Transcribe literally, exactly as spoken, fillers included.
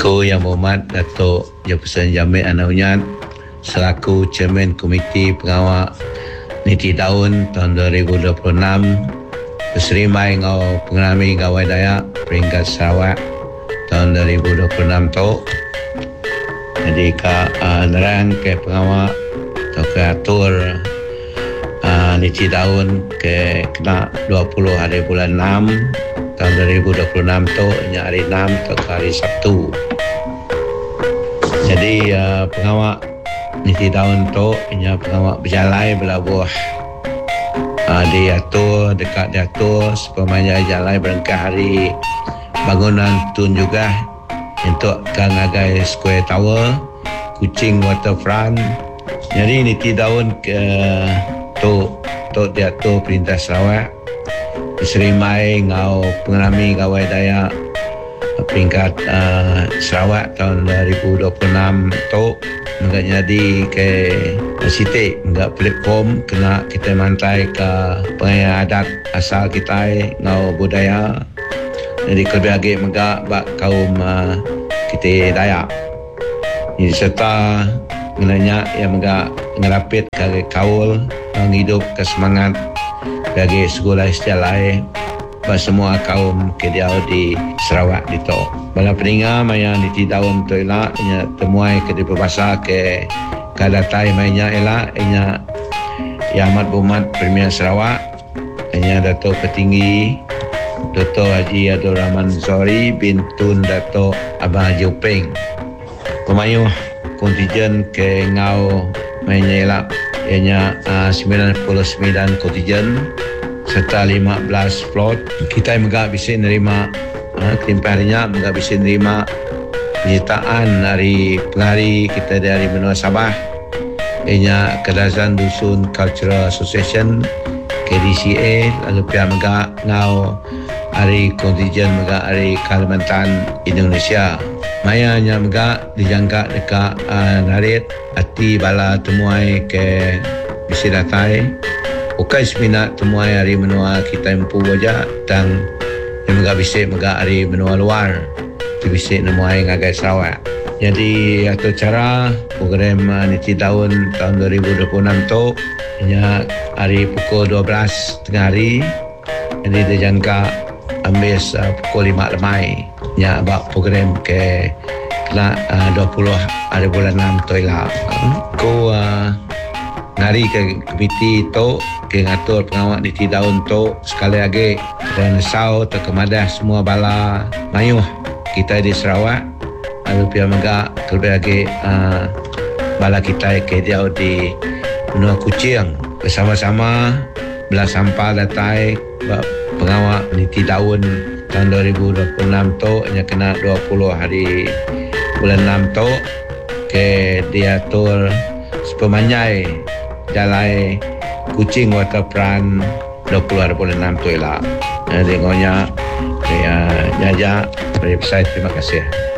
Aku Yang Berhormat Datuk Jefferson Jamil Anaunyat selaku Chairman Komiti Pengawal Niti Daun tahun dua ribu dua puluh enam berserimai ngau pengalami gawai Dayak peringkat Sarawak tahun dua ribu dua puluh enam tu. Jadi ka uh, nerang ke pengawal atau ke atur uh, Niti Daun ke kena dua puluh hari bulan enam tahun dua ribu dua puluh enam tu, nya hari enam atau hari Sabtu. Jadi uh, pengawal Niti Daun tu nya pengawal berjalai belabuh uh, diatur dekat diatur supaya jalai berengkah hari bangunan tun juga untuk Kangagai Square Tower, Kuching Waterfront. Jadi Niti Daun ke tu tu diatur Perintah Sarawak diserimai ngau pengalami gawai Dayak peringkat uh, Sarawak tahun dua ribu dua puluh enam tu enggak jadi ke sitik enggak platform kena kita mantai ke pengaya adat asal kita ngau budaya. Jadi kelebih lagi megak bak kaum uh, kita Dayak. Jadi serta menanya yang megak ngerapit ke kaul menghidup ke semangat bagi sekolah istilah bagi semua kaum kediau di Sarawak itu. Bala peninga maya Niti Daun tu elak nya temuai ke di berbahasa ke kadatai mainnya elak nya Yang Amat Berhormat Premier Sarawak nya Datuk Petinggi Dato' Haji Abdul Rahman Zori bin Tun Dato' Abang Haji Upeng. Pemayuh kontijen ke ngau mainnya elak ianya uh, sembilan puluh sembilan kontijen serta lima belas float. Kita megak bisa nerima uh, ketimpang harinya megak bisa nerima penyertaan dari penghari kita dari benua Sabah ianya Kedazan Dusun Cultural Association K D C A, lalu pihak megak ngau hari kontijen megak hari Kalimantan Indonesia. Mayanya megak dijangka dekat uh, narit hati bala temuai ke bisi datai ukai seminat temuai hari menua kita empu wajah dan yang megak bisi megak hari menua luar tu bisi nemuai ngagai Sarawak. Jadi atau cara program uh, Niti Daun tahun dua ribu dua puluh enam tu nya hari pukul dua belas tengah hari. Jadi dijangka ambil uh, pukul lima lemai nya bak program ke kena uh, dua puluh hari bulan enam tu lah. Ko uh, ngari ke komiti tu ke ngatur pengawal Niti Daun tu sekali lagi dan sau terkemadah semua bala mayuh kita di Sarawak, lalu pihak megak terlebih lagi uh, bala kita ke dia di benua Kuching bersama-sama belah sampah datai pengawal Niti Daun tahun dua ribu dua puluh enam tu hanya kena dua puluh hari bulan enam tu ke diatur sepemanjai jalai Kuching Waterfront dua puluh hari bulan enam tu lah. Jadi ngonya ya jaja dari website. Terima kasih.